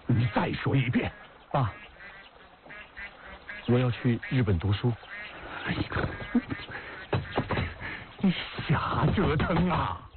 你再说一遍。 爸，我要去日本读书。 哎呀，你瞎折腾啊！